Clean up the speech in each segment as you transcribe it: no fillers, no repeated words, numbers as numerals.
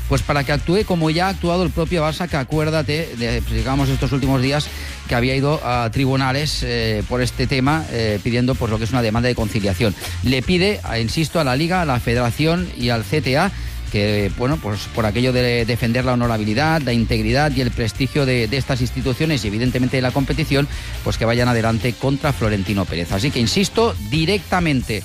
pues para que actúe como ya ha actuado el propio Barça, que acuérdate, digamos estos últimos días, que había ido a tribunales por este tema, pidiendo pues lo que es una demanda de conciliación. Le pide, insisto, a la Liga, a la Federación y al CTA que, bueno, pues por aquello de defender la honorabilidad, la integridad y el prestigio de estas instituciones y evidentemente de la competición, pues que vayan adelante contra Florentino Pérez. Así que insisto, directamente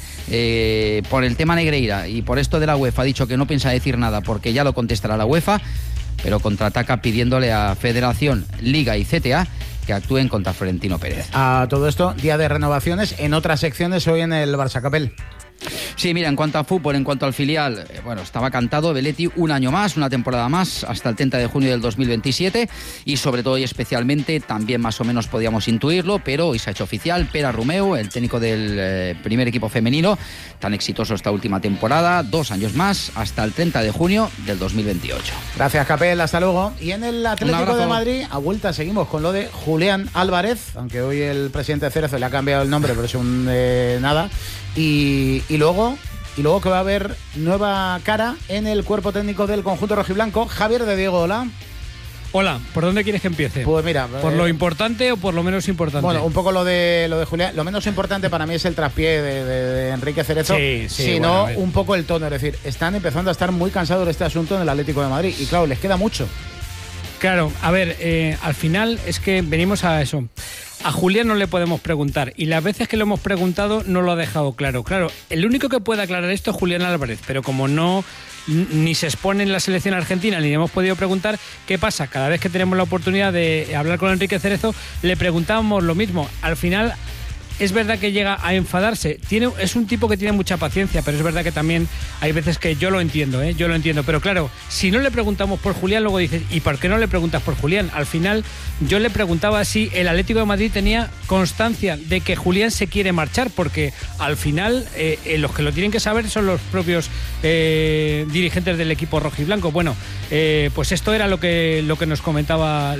por el tema Negreira y por esto de la UEFA ha dicho que no piensa decir nada porque ya lo contestará la UEFA, pero contraataca pidiéndole a Federación, Liga y CTA que actúen contra Florentino Pérez. A todo esto, día de renovaciones en otras secciones hoy en el Barça Capel. Sí, mira, en cuanto a fútbol, en cuanto al filial, bueno, estaba cantado Belletti un año más, una temporada más, hasta el 30 de junio del 2027, y sobre todo y especialmente, también más o menos podíamos intuirlo, pero hoy se ha hecho oficial, Pere Romeu, el técnico del primer equipo femenino, tan exitoso esta última temporada, 2 años más, hasta el 30 de junio del 2028. Gracias, Capel, hasta luego. Y en el Atlético de Madrid, a vuelta seguimos con lo de Julián Álvarez, aunque hoy el presidente de Cerezo le ha cambiado el nombre, pero es un nada. Y luego que va a haber nueva cara en el cuerpo técnico del conjunto rojiblanco. Javier de Diego, hola. Hola, ¿por dónde quieres que empiece? Pues mira, ¿por lo importante o por lo menos importante? Bueno, un poco lo de Julián. Lo menos importante para mí es el traspié de Enrique Cerezo, sino un poco el tono. Es decir, están empezando a estar muy cansados de este asunto en el Atlético de Madrid y claro, les queda mucho. Claro, a ver, al final es que venimos a eso. A Julián no le podemos preguntar y las veces que lo hemos preguntado no lo ha dejado claro. Claro, el único que puede aclarar esto es Julián Álvarez, pero como no ni se expone en la selección argentina ni le hemos podido preguntar, ¿qué pasa? Cada vez que tenemos la oportunidad de hablar con Enrique Cerezo le preguntamos lo mismo. Al final es verdad que llega a enfadarse. Es un tipo que tiene mucha paciencia, pero es verdad que también hay veces que yo lo entiendo, pero claro, si no le preguntamos por Julián, luego dices, ¿y por qué no le preguntas por Julián? Al final yo le preguntaba si el Atlético de Madrid tenía constancia de que Julián se quiere marchar, porque al final los que lo tienen que saber son los propios dirigentes del equipo rojiblanco. Bueno, pues esto era lo que nos comentaba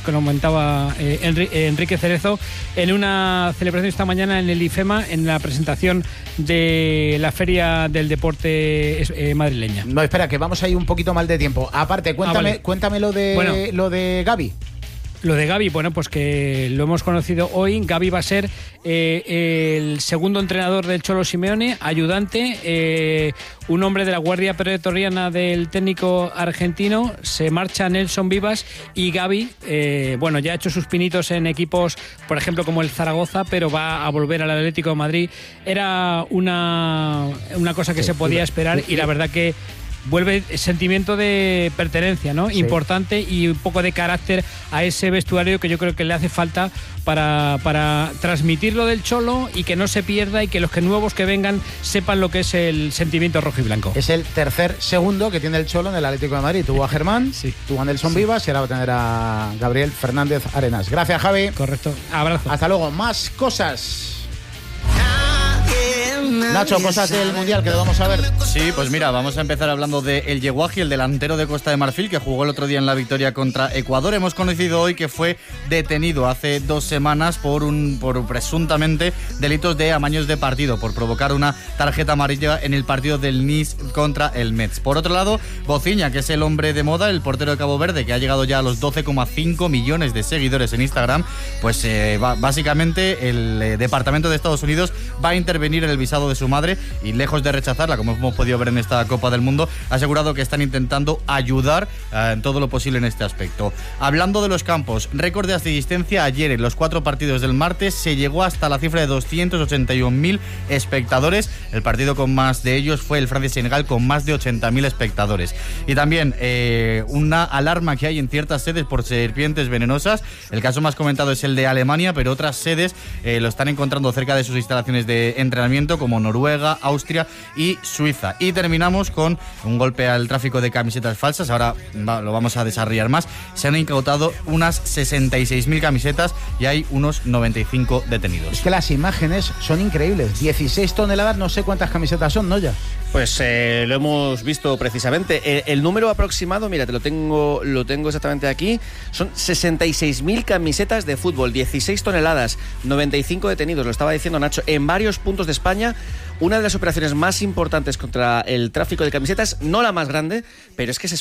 Enrique Cerezo en una celebración esta mañana en el IFEMA, en la presentación de la Feria del Deporte madrileña. No, espera, que vamos ahí un poquito mal de tiempo. Aparte, cuéntame lo de Gavi. Lo de Gavi, bueno, pues que lo hemos conocido hoy. Gavi va a ser el segundo entrenador del Cholo Simeone, ayudante, un hombre de la guardia pretoriana del técnico argentino. Se marcha Nelson Vivas y Gavi, bueno, ya ha hecho sus pinitos en equipos, por ejemplo, como el Zaragoza, pero va a volver al Atlético de Madrid. Era una cosa que se podía esperar y la verdad que vuelve sentimiento de pertenencia, ¿no? Sí. Importante y un poco de carácter a ese vestuario que yo creo que le hace falta para transmitir lo del Cholo y que no se pierda y que los nuevos que vengan sepan lo que es el sentimiento rojo y blanco. Es el segundo que tiene el Cholo en el Atlético de Madrid. Tuvo a Germán, tuvo a Nelson Vivas y ahora va a tener a Gabriel Fernández Arenas. Gracias, Javi. Correcto. Abrazo. Hasta luego. Más cosas. Nacho, cosas del Mundial que lo vamos a ver. Sí, pues mira, vamos a empezar hablando de El Yeguaji, el delantero de Costa de Marfil, que jugó el otro día en la victoria contra Ecuador. Hemos conocido hoy que fue detenido hace 2 semanas por presuntamente delitos de amaños de partido, por provocar una tarjeta amarilla en el partido del Nice contra el Metz. Por otro lado, Bociña, que es el hombre de moda, el portero de Cabo Verde, que ha llegado ya a los 12,5 millones de seguidores en Instagram, pues básicamente el Departamento de Estados Unidos va a intervenir en el visado de su madre y, lejos de rechazarla, como hemos podido ver en esta Copa del Mundo, ha asegurado que están intentando ayudar en todo lo posible en este aspecto. Hablando de los campos, récord de asistencia ayer en los 4 partidos del martes, se llegó hasta la cifra de 281.000 espectadores. El partido con más de ellos fue el Francia-Senegal, con más de 80.000 espectadores. Y también una alarma que hay en ciertas sedes por serpientes venenosas. El caso más comentado es el de Alemania, pero otras sedes lo están encontrando cerca de sus instalaciones de entrenamiento, como Noruega, Austria y Suiza. Y terminamos con un golpe al tráfico de camisetas falsas. Ahora lo vamos a desarrollar más. Se han incautado unas 66.000 camisetas y hay unos 95 detenidos. Es que las imágenes son increíbles. 16 toneladas, no sé cuántas camisetas son, ¿no? Ya. Pues lo hemos visto precisamente. El número aproximado, mira, lo tengo exactamente aquí, son 66.000 camisetas de fútbol, 16 toneladas, 95 detenidos, lo estaba diciendo Nacho, en varios puntos de España. Una de las operaciones más importantes contra el tráfico de camisetas, no la más grande, pero es que se